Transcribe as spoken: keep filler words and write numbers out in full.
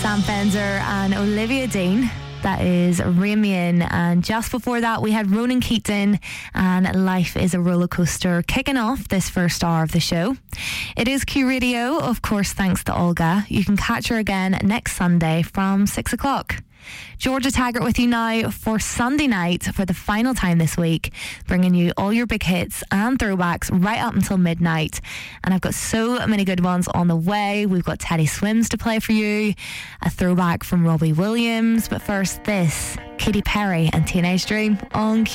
Sam Fender and Olivia Dean. That is Ramian. And just before that, we had Ronan Keaton and Life is a Roller Coaster, kicking off this first hour of the show. It is Q Radio, of course, thanks to Olga. You can catch her again next Sunday from six o'clock. Georgia Taggart with you now for Sunday night for the final time this week, bringing you all your big hits and throwbacks right up until midnight. And I've got so many good ones on the way. We've got Teddy Swims to play for you, a throwback from Robbie Williams. But first, this, Katy Perry and Teenage Dream on Q.